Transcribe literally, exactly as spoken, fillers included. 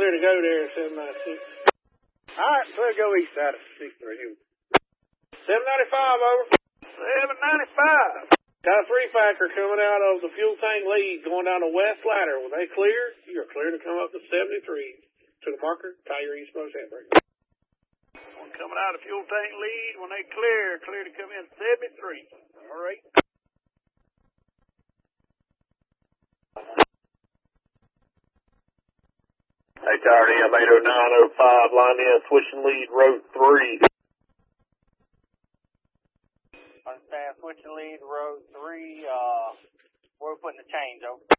clear to go there at seven ninety-six. All right, so we'll go east side of sixty-three. seven ninety-five, over. seven ninety-five. Got a three-factor coming out of the fuel tank lead going down the west ladder. When they clear, you're clear to come up to seventy-three. To the marker, tie your east post handbrake. One coming out of fuel tank lead. When they clear, clear to come in seventy-three. All right. Hey, Tower D M eight oh nine oh five, line in, switching lead, road three. Understand, switching lead, road three, uh, we're putting the change over.